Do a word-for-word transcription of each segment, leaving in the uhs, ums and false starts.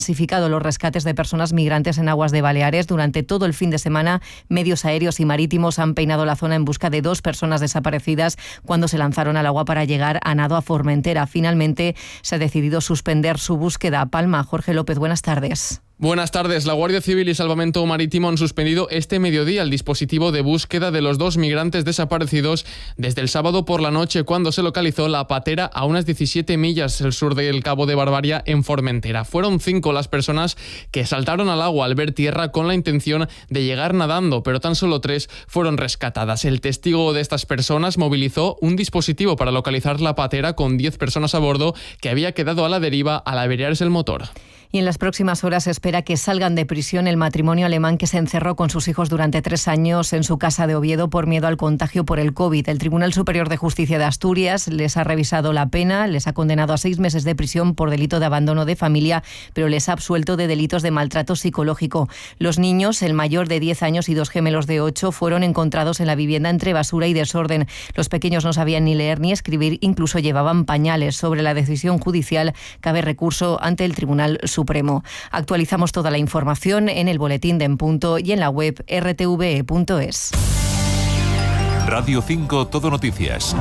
intensificado los rescates de personas migrantes en aguas de Baleares. Durante todo el fin de semana, medios aéreos y marítimos han peinado la zona en busca de dos personas desaparecidas cuando se lanzaron al agua para llegar a nado a Formentera. Finalmente, se ha decidido suspender su búsqueda. Palma, Jorge López, buenas tardes. Buenas tardes. La Guardia Civil y Salvamento Marítimo han suspendido este mediodía el dispositivo de búsqueda de los dos migrantes desaparecidos desde el sábado por la noche, cuando se localizó la patera a unas diecisiete millas al sur del Cabo de Barbaria, en Formentera. Fueron cinco las personas que saltaron al agua al ver tierra con la intención de llegar nadando, pero tan solo tres fueron rescatadas. El testigo de estas personas movilizó un dispositivo para localizar la patera con diez personas a bordo que había quedado a la deriva al averiarse el motor. Y en las próximas horas se espera que salgan de prisión el matrimonio alemán que se encerró con sus hijos durante tres años en su casa de Oviedo por miedo al contagio por el COVID. El Tribunal Superior de Justicia de Asturias les ha revisado la pena, les ha condenado a seis meses de prisión por delito de abandono de familia, pero les ha absuelto de delitos de maltrato psicológico. Los niños, el mayor de diez años y dos gemelos de ocho, fueron encontrados en la vivienda entre basura y desorden. Los pequeños no sabían ni leer ni escribir, incluso llevaban pañales. Sobre la decisión judicial cabe recurso ante el Tribunal Supremo. Supremo. Actualizamos toda la información en el boletín de En Punto y en la web r t v e punto es. Radio cinco Todo Noticias.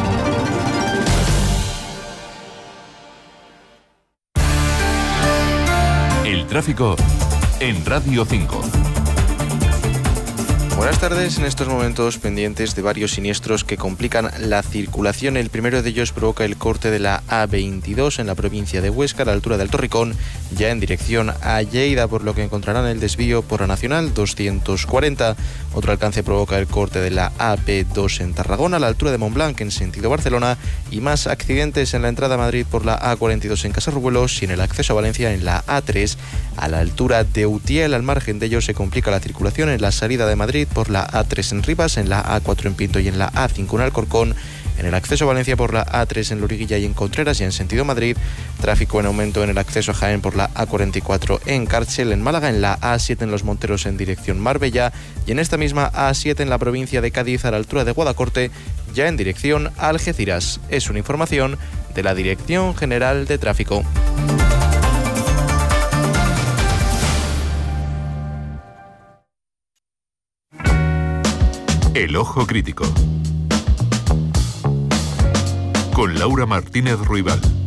El tráfico en Radio cinco. Buenas tardes. En estos momentos pendientes de varios siniestros que complican la circulación. El primero de ellos provoca el corte de la A veintidós en la provincia de Huesca, a la altura del Torricón, ya en dirección a Lleida, por lo que encontrarán el desvío por la Nacional doscientos cuarenta. Otro alcance provoca el corte de la A P dos en Tarragona, a la altura de Montblanc, en sentido Barcelona, y más accidentes en la entrada a Madrid por la A cuarenta y dos en Casarruelos y en el acceso a Valencia en la A tres, a la altura de Utiel. Al margen de ello se complica la circulación en la salida de Madrid por la A tres en Rivas, en la A cuatro en Pinto y en la A cinco en Alcorcón, en el acceso a Valencia por la A tres en Loriguilla y en Contreras, y en sentido Madrid, tráfico en aumento en el acceso a Jaén por la A cuarenta y cuatro en Cárcel, en Málaga, en la A siete en Los Monteros en dirección Marbella, y en esta misma A siete en la provincia de Cádiz, a la altura de Guadacorte, ya en dirección a Algeciras. Es una información de la Dirección General de Tráfico. El Ojo Crítico, con Laura Martínez Ruibal.